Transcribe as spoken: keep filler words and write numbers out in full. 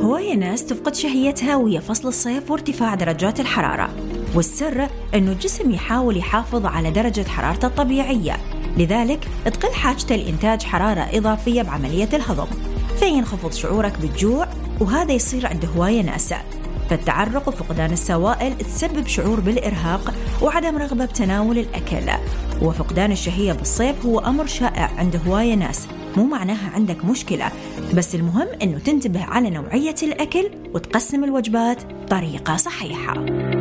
هواية ناس تفقد شهيتها وهي فصل الصيف وارتفاع درجات الحرارة، والسر أنه الجسم يحاول يحافظ على درجة حرارته الطبيعية، لذلك تقل حاجته لإنتاج حرارة إضافية بعملية الهضم، فينخفض شعورك بالجوع، وهذا يصير عند هواية ناس. فالتعرق وفقدان السوائل تسبب شعور بالإرهاق وعدم رغبة بتناول الأكل. وفقدان الشهية بالصيف هو أمر شائع عند هواية ناس، مو معناها عندك مشكلة، بس المهم أنه تنتبه على نوعية الأكل وتقسم الوجبات بطريقة صحيحة.